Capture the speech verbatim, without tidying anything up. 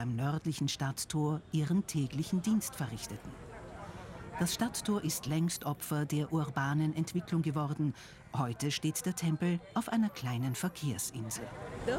am nördlichen Stadttor ihren täglichen Dienst verrichteten. Das Stadttor ist längst Opfer der urbanen Entwicklung geworden. Heute steht der Tempel auf einer kleinen Verkehrsinsel.